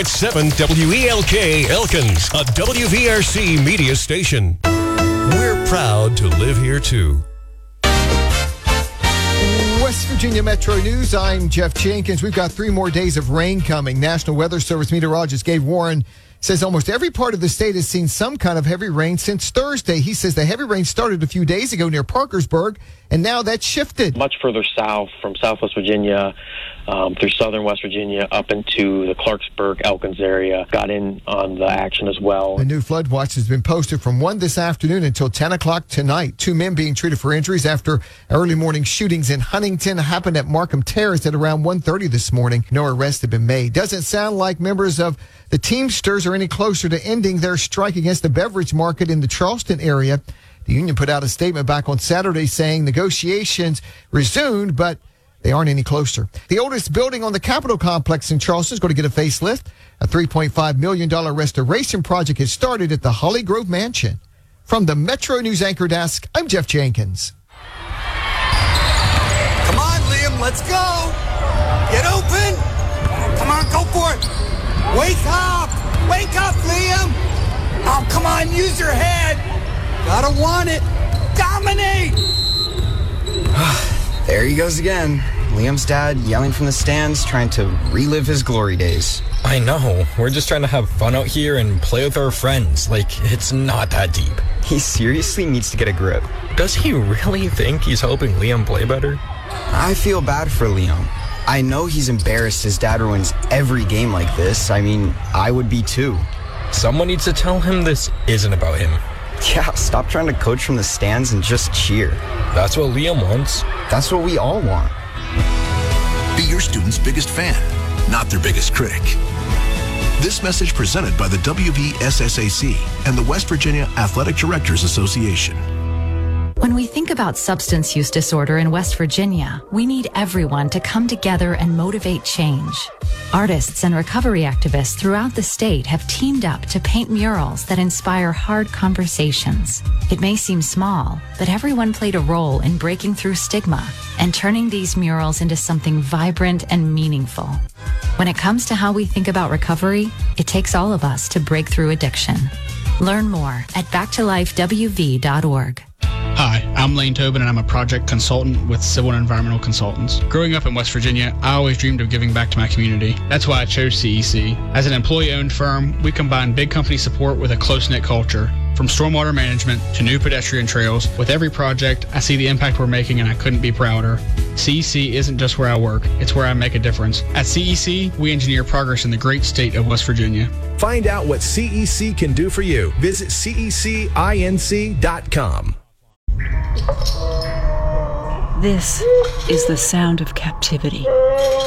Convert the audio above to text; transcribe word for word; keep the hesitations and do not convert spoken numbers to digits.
point seven W E L K Elkins, a W V R C media station. We're proud to live here, too. West Virginia Metro News, I'm Jeff Jenkins. We've got three more days of rain coming. National Weather Service meteorologist Gabe Warren says almost every part of the state has seen some kind of heavy rain since Thursday. He says the heavy rain started a few days ago near Parkersburg, and now that's shifted. Much further south from southwest Virginia um, through southern West Virginia up into the Clarksburg, Elkins area, got in on the action as well. A new flood watch has been posted from one this afternoon until ten o'clock tonight. Two men being treated for injuries after early morning shootings in Huntington happened at Markham Terrace at around one thirty this morning. No arrests have been made. Doesn't sound like members of the Teamsters are any closer to ending their strike against the beverage market in the Charleston area. The union put out a statement back on Saturday saying negotiations resumed, but they aren't any closer. The oldest building on the Capitol complex in Charleston is going to get a facelift. A three point five million dollars restoration project has started at the Holly Grove Mansion. From the Metro News Anchor Desk, I'm Jeff Jenkins. Come on, Liam, let's go. Get open. Come on, go for it. Wake up. Wake up, Liam. Oh, come on, use your head. Gotta want it. Dominate. There he goes again. Liam's dad yelling from the stands, trying to relive his glory days. I know. We're just trying to have fun out here and play with our friends. Like, it's not that deep. He seriously needs to get a grip. Does he really think he's helping Liam play better? I feel bad for Liam. I know he's embarrassed his dad ruins every game like this. I mean, I would be too. Someone needs to tell him this isn't about him. Yeah, stop trying to coach from the stands and just cheer. That's what Liam wants. That's what we all want. Be your student's biggest fan, not their biggest critic. This message presented by the W V S S A C and the West Virginia Athletic Directors Association. When we think about substance use disorder in West Virginia, we need everyone to come together and motivate change. Artists and recovery activists throughout the state have teamed up to paint murals that inspire hard conversations. It may seem small, but everyone played a role in breaking through stigma and turning these murals into something vibrant and meaningful. When it comes to how we think about recovery, it takes all of us to break through addiction. Learn more at back to life w v dot org. Hi, I'm Lane Tobin, and I'm a project consultant with Civil and Environmental Consultants. Growing up in West Virginia, I always dreamed of giving back to my community. That's why I chose C E C. As an employee-owned firm, we combine big company support with a close-knit culture. From stormwater management to new pedestrian trails, with every project, I see the impact we're making, and I couldn't be prouder. C E C isn't just where I work, it's where I make a difference. At C E C, we engineer progress in the great state of West Virginia. Find out what C E C can do for you. Visit C E C inc dot com. This is the sound of captivity.